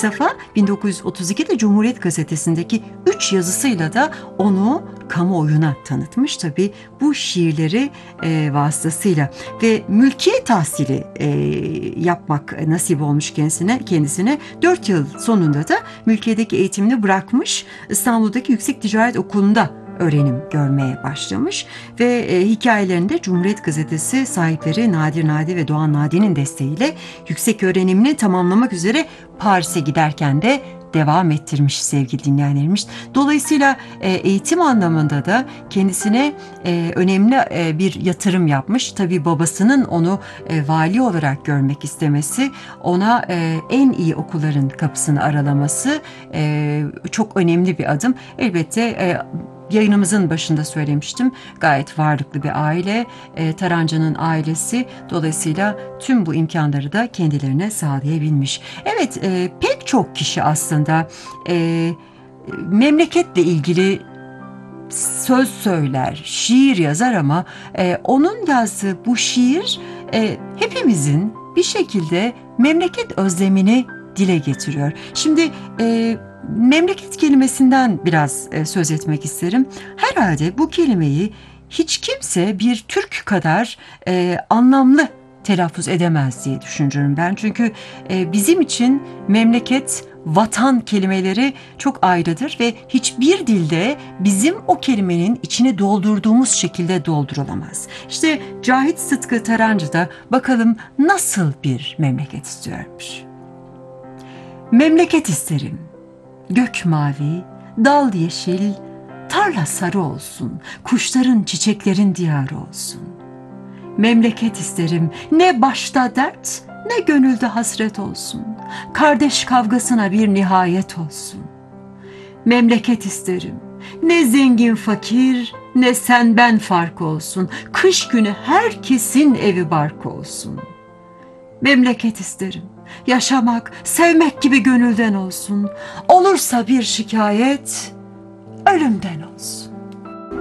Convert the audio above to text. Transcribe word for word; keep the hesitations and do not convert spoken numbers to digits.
Safa bin dokuz yüz otuz ikide Cumhuriyet Gazetesi'ndeki üç yazısıyla da onu kamuoyuna tanıtmış. Tabii bu şiirleri e, vasıtasıyla ve mülkiye tahsili e, yapmak nasip olmuş kendisine. kendisine dört yıl sonunda da mülkiyedeki eğitimini bırakmış, İstanbul'daki Yüksek Ticaret Okulu'nda öğrenim görmeye başlamış ve e, hikayelerinde Cumhuriyet Gazetesi sahipleri Nadir Nadi ve Doğan Nadi'nin desteğiyle yüksek öğrenimini tamamlamak üzere Paris'e giderken de devam ettirmiş sevgili dinleyenlerimiz. Dolayısıyla e, eğitim anlamında da kendisine e, önemli e, bir yatırım yapmış. Tabii babasının onu e, vali olarak görmek istemesi, ona e, en iyi okulların kapısını aralaması e, çok önemli bir adım. Elbette e, yayınımızın başında söylemiştim. Gayet varlıklı bir aile, e, Tarancı'nın ailesi. Dolayısıyla tüm bu imkanları da kendilerine sağlayabilmiş. Evet, e, pek çok kişi aslında e, memleketle ilgili söz söyler, şiir yazar ama e, onun yazdığı bu şiir e, hepimizin bir şekilde memleket özlemini dile getiriyor. Şimdi e, memleket kelimesinden biraz e, söz etmek isterim. Herhalde bu kelimeyi hiç kimse bir Türk kadar e, anlamlı telaffuz edemez diye düşünüyorum ben. Çünkü e, bizim için memleket, vatan kelimeleri çok ayrıdır ve hiçbir dilde bizim o kelimenin içini doldurduğumuz şekilde doldurulamaz. İşte Cahit Sıtkı Tarancı da bakalım nasıl bir memleket istiyormuş. Memleket isterim, gök mavi, dal yeşil, tarla sarı olsun, kuşların çiçeklerin diyarı olsun. Memleket isterim, ne başta dert, ne gönülde hasret olsun. Kardeş kavgasına bir nihayet olsun. Memleket isterim, ne zengin fakir, ne sen ben fark olsun. Kış günü herkesin evi bark olsun. Memleket isterim, yaşamak, sevmek gibi gönülden olsun. Olursa bir şikayet, ölümden olsun.